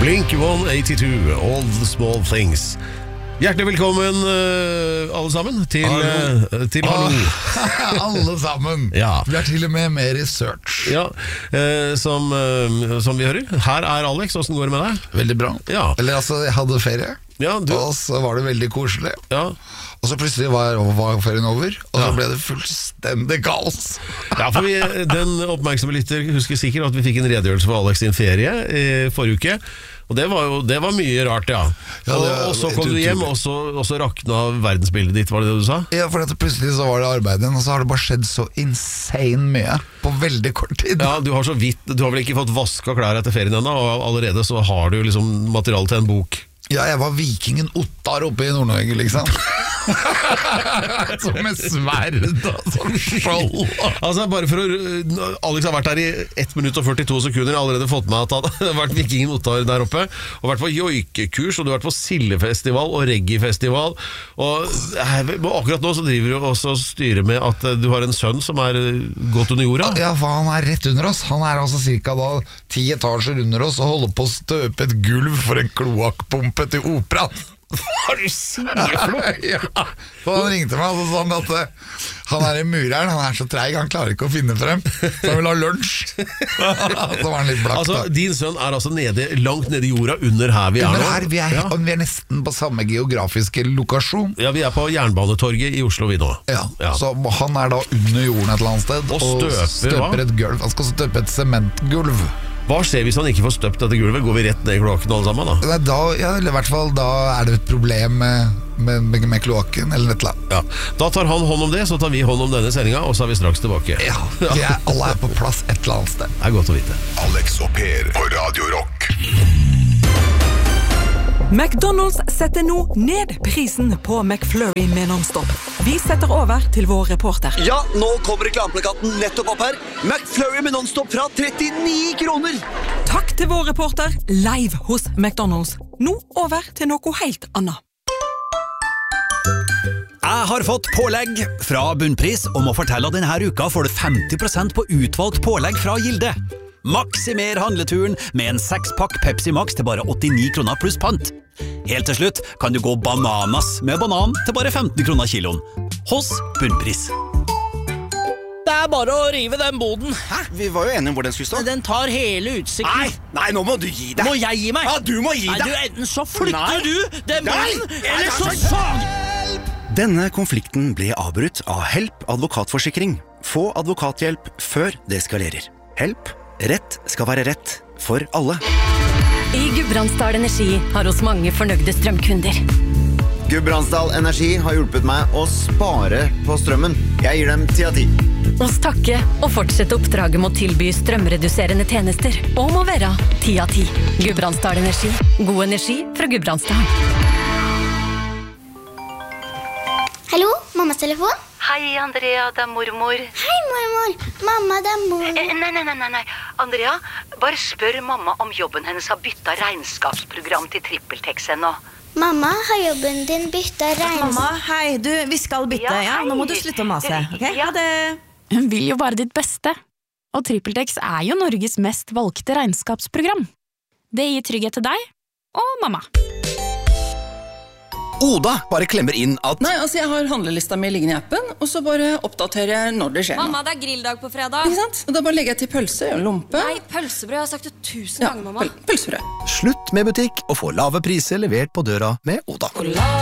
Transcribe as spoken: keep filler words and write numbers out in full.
Blink one eighty-two, All the Small Things. Hjertelig velkommen uh, alle sammen til Hallo, uh, til Hallo. Alle sammen. Ja. Vi har til og med mer research. Ja, uh, som, uh, som vi hører. Her er Alex, hvordan går det med deg? Veldig bra. Ja. Eller altså, jeg hadde ferie, ja, du... og så var det veldig koselig. Ja. Og så plutselig var, var ferien over, og så ble det fullstendig kaos. Ja, for vi, den oppmerksomme lytter husker sikkert at vi fikk en redegjørelse for Alex sin ferie i forrige uke. Og det var jo det var mye rart, ja, ja det, og, og så kom du hjem, og så, og så rakna verdensbildet ditt, var det det du sa? Ja, for at plutselig så var det arbeid igjen, og så har det bare skjedd så insane mye på veldig kort tid. Ja, du har så vidt, du har vel ikke fått vaska klær etter ferien ennå, og allerede så har du liksom materiale til en bok. Ja, jeg var vikingen Ottar oppe i Nord-Norge, liksom. Som med sverd og sånn skjold. Altså, bare for å... Alex har vært her i ett minutt og førtito sekunder, allerede fått med at han har vært vikingen Ottar der oppe, og vært på joikekurs, og du har vært på sildefestival og reggae-festival, og akkurat nå så driver du også og styrer med at du har en sønn som er gått under jorda. Ja, for han er rett under oss. Han er altså cirka da ti etasjer under oss og holder på å støpe et gulv for en kloakkpumpe til opera. Hva du sier for noe? Ja. Så han ringte meg og sa at uh, han er i mureren, han er så treig, han klarer ikke å finne frem, så han vil ha lunsj. Så var han litt blakt. Altså, din sønn er altså nede, langt nede i jorda, under her vi er nå. Her, vi, er, ja. vi er nesten på samme geografiske lokasjon. Ja, vi er på Jernbanetorget i Oslo vi nå. Ja, ja. Så han er da under jorden et eller annet sted, og støper, og støper et gulv. Han skal støpe et sementgulv. Hva skjer hvis han ikke får støpt dette gulvet? Går vi rett ned i kloakken alle sammen da? Nei, da ja, eller i hvert fall da er det et problem med, med, med, med kloakken eller et eller annet. Ja. Da tar han hånd om det, så tar vi hånd om denne sendinga, og så er vi straks tilbake. Ja, vi er, alle er på plass et eller annet sted. Det er godt å vite. Alex og Per på Radio Rock. McDonald's setter nå ned prisen på McFlurry med non-stop. Vi setter over til vår reporter. Ja, nå kommer reklameplakaten nettopp opp her. McFlurry med non-stop fra trettini kroner. Takk til vår reporter, live hos McDonald's. Nå over til noe helt annet. Jeg har fått pålegg fra Bunnpris om å fortelle at denne uka får du femti prosent på utvalgt pålegg fra Gilde. Maksimer handleturen med en sekspakk Pepsi Max til bare åttini kroner pluss pant. Helt til slutt kan du gå bananas med banan til bare femten kroner kiloen. Hos Bunnpris. Det er bare å rive den boden. Hæ? Vi var jo enige om hvor den skulle stå. Den tar hele utsikten. Nei, nei, nå må du gi deg. Må jeg gi meg? Ja, du må gi deg. Nei, du, enten så flytter nei. du den boden, nei. eller så sag. Denne konflikten ble avbrutt av Help advokatforsikring. Få advokathjelp før det eskalerer. Help. Rett skal være rett for alle. I Gudbrandsdal Energi har oss mange fornøyde strømkunder. Gudbrandsdal Energi har hjulpet meg å spare på strømmen. Jeg gir dem ti av ti. Oss takke og fortsette oppdraget med å tilby strømreduserende tjenester. Og må være ti av ti. Gudbrandsdal Energi. God energi fra Gudbrandsdal. Hallo, mammas telefon? Hei, Andrea, det er mormor. Hei, mormor. Mamma, det er mormor. Eh, nei, nei, nei, nei. Andrea, bare spør mamma om jobben hennes har byttet regnskapsprogram til TrippelTex ennå. Mamma, har jobben din byttet regnskap? Mamma, hei, du, vi skal bytte, ja, ja? Nå må du slutte å mase, ok? Ja, det... Hun vil jo bare ditt beste. Og TrippelTex er jo Norges mest valgte regnskapsprogram. Det gir trygghet til deg og mamma. Oda bare klemmer inn at... Nei, altså jeg har handlelista mi liggende i appen, og så bare oppdaterer jeg når det skjer mamma, noe. Mamma, det er grilldag på fredag. Ikke sant? Og da bare legger jeg til pølse og lompe. Nei, pølsebrød, jeg har sagt det tusen ja, ganger, mamma. Pøl pølsebrød. Slutt med butikk og få lave priser levert på døra med Oda.